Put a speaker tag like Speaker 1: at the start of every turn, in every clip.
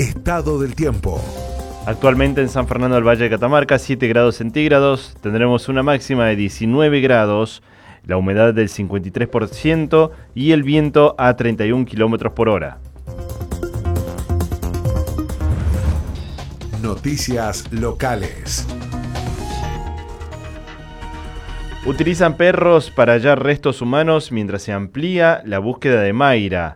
Speaker 1: Estado del tiempo.
Speaker 2: Actualmente en San Fernando del Valle de Catamarca, 7 grados centígrados, tendremos una máxima de 19 grados, la humedad del 53% y el viento a 31 kilómetros por hora.
Speaker 1: Noticias locales.
Speaker 2: Utilizan perros para hallar restos humanos mientras se amplía la búsqueda de Mayra.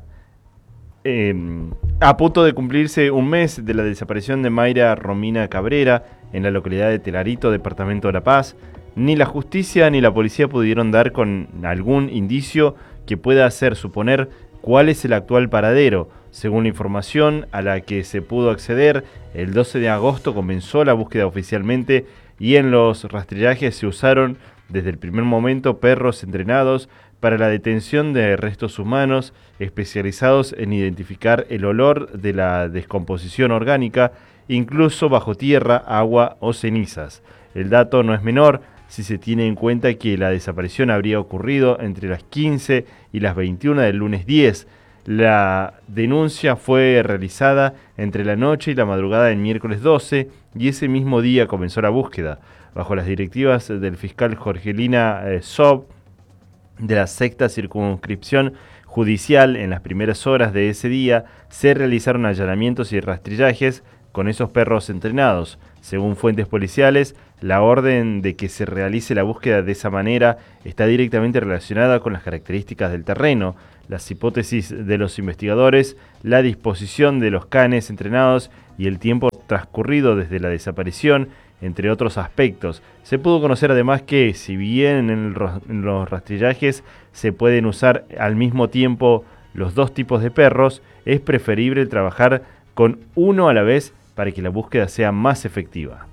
Speaker 2: A punto de cumplirse un mes de la desaparición de Mayra Romina Cabrera en la localidad de Telarito, departamento de La Paz, ni la justicia ni la policía pudieron dar con algún indicio que pueda hacer suponer cuál es el actual paradero. Según la información a la que se pudo acceder, el 12 de agosto comenzó la búsqueda oficialmente y en los rastrillajes se usaron desde el primer momento perros entrenados para la detención de restos humanos, especializados en identificar el olor de la descomposición orgánica, incluso bajo tierra, agua o cenizas. El dato no es menor si se tiene en cuenta que la desaparición habría ocurrido entre las 15 y las 21 del lunes 10. La denuncia fue realizada entre la noche y la madrugada del miércoles 12 y ese mismo día comenzó la búsqueda. Bajo las directivas del fiscal Jorgelina Sob, de la sexta circunscripción judicial, en las primeras horas de ese día se realizaron allanamientos y rastrillajes con esos perros entrenados. Según fuentes policiales, la orden de que se realice la búsqueda de esa manera está directamente relacionada con las características del terreno, las hipótesis de los investigadores, la disposición de los canes entrenados y el tiempo transcurrido desde la desaparición, entre otros aspectos. Se pudo conocer además que, si bien en los rastrillajes se pueden usar al mismo tiempo los dos tipos de perros, es preferible trabajar con uno a la vez para que la búsqueda sea más efectiva.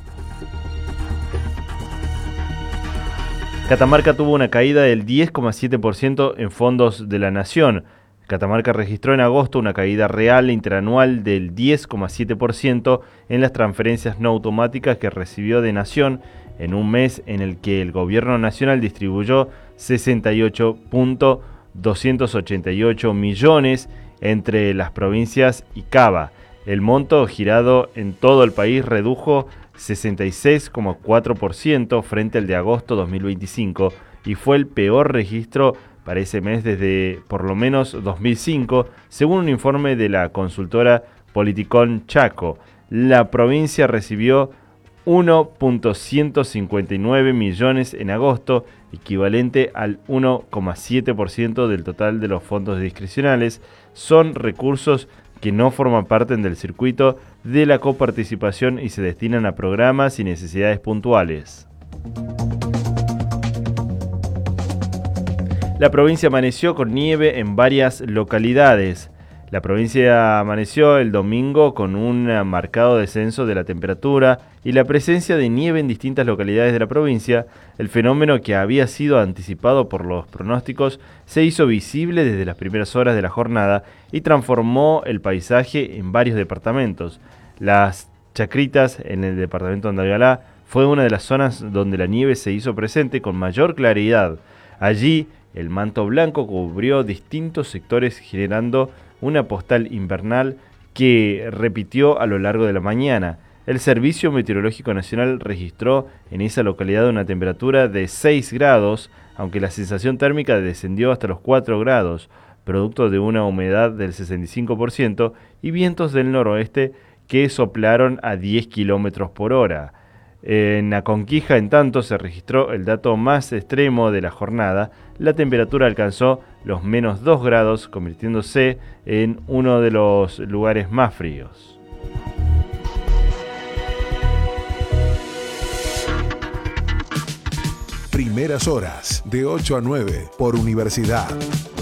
Speaker 2: Catamarca tuvo una caída del 10,7% en fondos de la Nación. Catamarca registró en agosto una caída real interanual del 10,7% en las transferencias no automáticas que recibió de Nación en un mes en el que el gobierno nacional distribuyó 68.288 millones entre las provincias y Cava. El monto girado en todo el país redujo 66,4% frente al de agosto 2025 y fue el peor registro para ese mes desde por lo menos 2005, según un informe de la consultora Politicón Chaco. La provincia recibió 1.159 millones en agosto, equivalente al 1,7% del total de los fondos discrecionales. Son recursos que no forman parte del circuito de la coparticipación y se destinan a programas y necesidades puntuales. La provincia amaneció con nieve en varias localidades. La provincia amaneció el domingo con un marcado descenso de la temperatura y la presencia de nieve en distintas localidades de la provincia. El fenómeno, que había sido anticipado por los pronósticos, se hizo visible desde las primeras horas de la jornada y transformó el paisaje en varios departamentos. Las Chacritas, en el departamento de Andalgalá, fue una de las zonas donde la nieve se hizo presente con mayor claridad. Allí, el manto blanco cubrió distintos sectores, generando una postal invernal que repitió a lo largo de la mañana. El Servicio Meteorológico Nacional registró en esa localidad una temperatura de 6 grados, aunque la sensación térmica descendió hasta los 4 grados, producto de una humedad del 65% y vientos del noroeste que soplaron a 10 kilómetros por hora. En Aconquija, en tanto, se registró el dato más extremo de la jornada. La temperatura alcanzó los menos 2 grados, convirtiéndose en uno de los lugares más fríos.
Speaker 1: Primeras horas, de 8 a 9, por Universidad.